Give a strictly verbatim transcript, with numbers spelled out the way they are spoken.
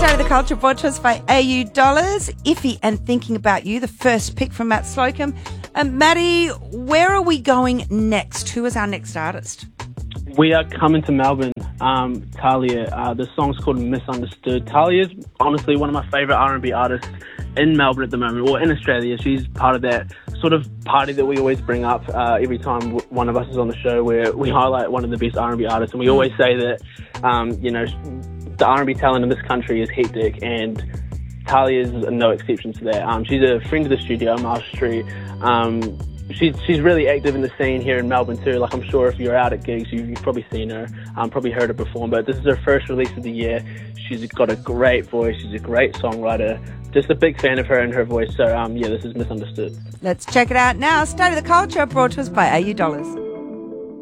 State of the Culture brought to us by A U Dollars. Iffy and Thinking About You, the first pick from Matt Slocum. Um, Matty, where are we going next? Who is our next artist? We are coming to Melbourne. Um, Talia, uh, the song's called Misunderstood. Talia is honestly one of my favourite R and B artists in Melbourne at the moment, or in Australia. She's part of that sort of party that we always bring up uh, every time w- one of us is on the show, where we highlight one of the best R and B artists, and we always say that, um, you know, the R and B talent in this country is hectic, and Talia is no exception to that. Um, she's a friend of the studio, Marsh Street. Um, she's she's really active in the scene here in Melbourne too. Like, I'm sure if you're out at gigs, you've, you've probably seen her, um, probably heard her perform. But this is her first release of the year. She's got a great voice. She's a great songwriter. Just a big fan of her and her voice. So um, yeah, this is Misunderstood. Let's check it out now. State of the Culture brought to us by A U Dollars.